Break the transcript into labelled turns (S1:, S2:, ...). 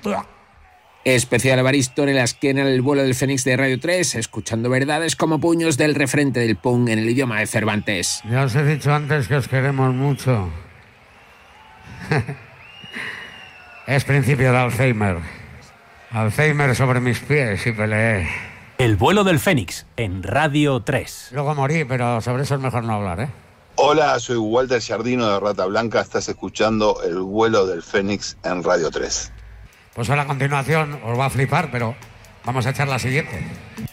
S1: Especial Evaristo en la esquina del vuelo del Fénix de Radio 3, escuchando verdades como puños del referente del punk en el idioma de Cervantes.
S2: Ya os he dicho antes que os queremos mucho. Es principio de Alzheimer. Alzheimer sobre mis pies y peleé.
S3: El vuelo del Fénix en Radio 3.
S2: Luego morí, pero sobre eso es mejor no hablar, ¿eh?
S4: Hola, soy Walter Giardino de Rata Blanca. Estás escuchando El vuelo del Fénix en Radio 3.
S2: Pues ahora a continuación os va a flipar, pero vamos a echar la siguiente.